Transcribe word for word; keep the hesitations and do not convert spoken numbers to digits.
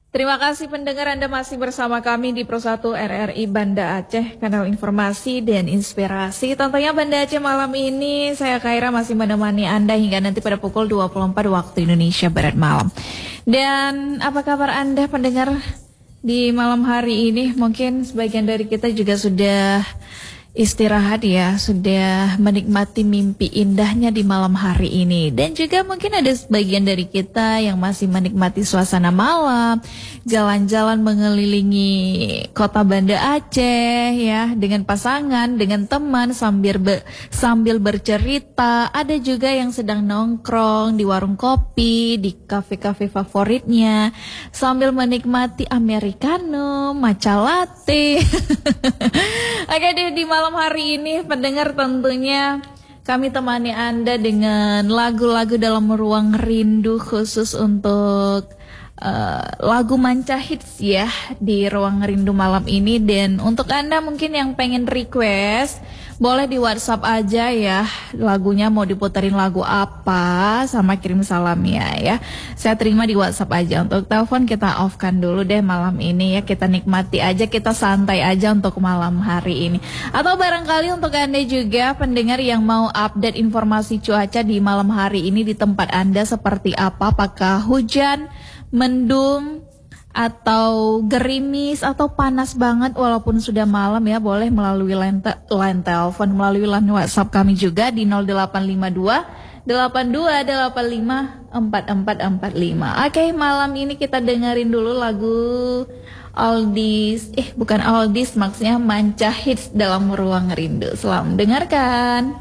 Terima kasih pendengar, Anda masih bersama kami di Pro satu R R I Banda Aceh, kanal informasi dan inspirasi. Tentunya Banda Aceh malam ini saya Kaira masih menemani Anda hingga nanti pada pukul dua puluh empat waktu Indonesia Barat malam. Dan apa kabar Anda pendengar di malam hari ini? Mungkin sebagian dari kita juga sudah istirahat ya, sudah menikmati mimpi indahnya di malam hari ini. Dan juga mungkin ada sebagian dari kita yang masih menikmati suasana malam, jalan-jalan mengelilingi kota Banda Aceh ya, dengan pasangan, dengan teman sambil be, sambil bercerita. Ada juga yang sedang nongkrong di warung kopi, di kafe-kafe favoritnya sambil menikmati americano, matcha latte. Oke deh, di malam hari ini pendengar tentunya kami temani Anda dengan lagu-lagu dalam ruang rindu khusus untuk uh, lagu manca hits ya di ruang rindu malam ini. Dan untuk Anda mungkin yang pengen request, boleh di WhatsApp aja ya, lagunya mau diputerin lagu apa sama kirim salamnya ya. Saya terima di WhatsApp aja. Untuk telepon kita off-kan dulu deh malam ini ya. Kita nikmati aja, kita santai aja untuk malam hari ini. Atau barangkali untuk Anda juga pendengar yang mau update informasi cuaca di malam hari ini di tempat Anda seperti apa? Apakah hujan, mendung, atau gerimis, atau panas banget walaupun sudah malam ya, boleh melalui line, te line telepon, melalui line WhatsApp kami juga di nol delapan lima dua delapan dua delapan lima empat empat empat lima. Oke, malam ini kita dengerin dulu lagu oldies, eh bukan oldies, maksudnya manca hits dalam ruang rindu. Selamat mendengarkan.